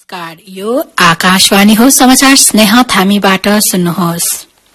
नमस्कार, यो आकाशवाणी हो। समाचार स्नेह थामीबाट सुन्नुहोस्।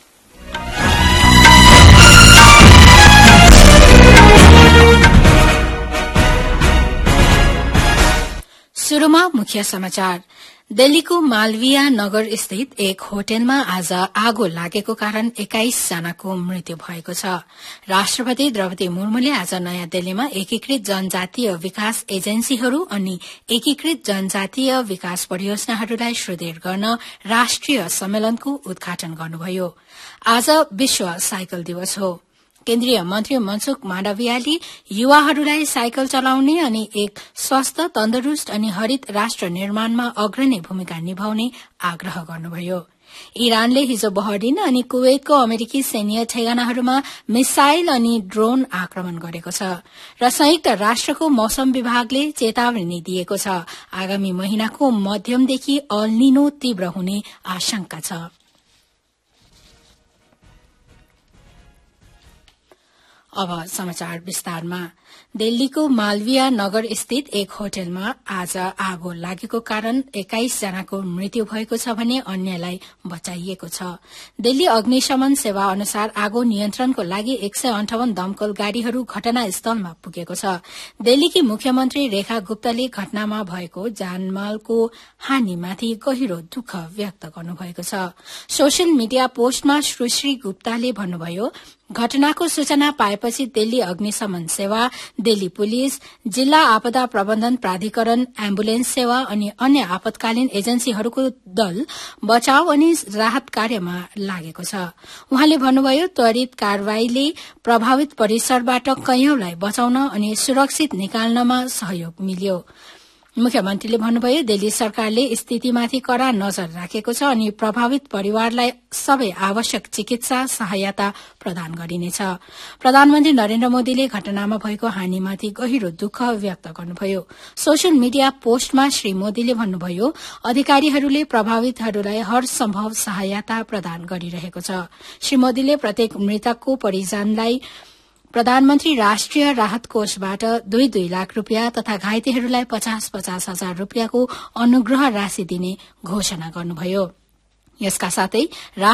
शुरूमा मुख्य समाचार। दिल्लीको मालविया नगर स्थित एक होटलमा आज आगो लागेको कारण 21 जनाको मृत्यु भएको छ। राष्ट्रपति द्रौपदी मुर्मुले आज नयाँ दिल्लीमा एकीकृत जनजातीय विकास एजेन्सीहरू अनि एकीकृत जनजातीय विकास परियोजनाहरूलाई सुदृढ़ गर्न राष्ट्रिय सम्मेलनको उद्घाटन गर्नुभयो। आज विश्व साइकल दिवस हो। केन्द्रीय मन्त्री मनसुख माण्डवियाले युवाहरूलाई साइकल चलाउने अनि एक स्वस्थ, तन्दुरूस्त अनि हरित राष्ट्र निर्माणमा अग्रणी भूमिका निभाउने आग्रह गर्नुभयो। इरानले हिजो बहरिन अनि कुवेतको अमेरिकी सैन्य ठेगानाहरूमा मिसाइल अनि ड्रोन आक्रमण गरेको छ र संयुक्त राष्ट्रको मौसम विभागले चेतावनी दिएको छ। आगामी महिनाको मध्यमदेखि अल निनो तीव्र हुने आशंका छ। अब समाचार विस्तारमा। दिल्लीको मालविया नगर स्थित एक होटलमा आज आगो लागेको कारण 21 जनाको मृत्यु भएको छ भने अन्यलाई बचाइएको छ। दिल्ली अग्निशमन सेवा अनुसार आगो नियन्त्रणको लागि 158 दमकल गाड़ीहरू घटनास्थलमा पुगेको छ। दिल्लीकी मुख्यमन्त्री रेखा गुप्ताले घटनामा भएको जानमालको हानिमाथि गहिरो दुःख व्यक्त गर्नुभएको छ। सोशल मिडिया पोस्टमा सुश्री गुप्ताले भन्नुभयो, घटनाको सूचना पाएपछि दिल्ली अग्निशमन सेवा, दिल्ली पुलिस, जिल्ला आपदा प्रबन्धन प्राधिकरण, एम्बुलेन्स सेवा अनि अन्य आपतकालीन एजेन्सीहरूको दल बचाव अनि राहत कार्यमा लागेको छ। उहाँले भन्नुभयो, त्वरित कार्यवाहीले प्रभावित परिसरबाट कैयौंलाई बचाउन अनि सुरक्षित निकाल्नमा सहयोग मिल्यो। मुख्यमन्त्रीले भन्नुभयो, दिल्ली सरकारले स्थितिमाथि कड़ा नजर राखेको छ अनि प्रभावित परिवारलाई सबै आवश्यक चिकित्सा सहायता प्रदान गरिनेछ। प्रधानमन्त्री नरेन्द्र मोदीले घटनामा भएको हानिमाथि गहिरो दुःख व्यक्त गर्नुभयो। सोशल मिडिया पोस्टमा श्री मोदीले भन्नुभयो, अधिकारीहरूले प्रभावितहरूलाई हर सम्भव सहायता प्रदान गरिरहेको छ। श्री मोदीले प्रत्येक मृतकको परिजनलाई प्रधानमन्त्री राष्ट्रिय राहत कोषबाट 2-2 लाख रूपियाँ तथा घाइतेहरूलाई 50-50 हजार रूपियाँको अनुग्रह राशि दिने घोषणा गर्नुभयो। यसका साथै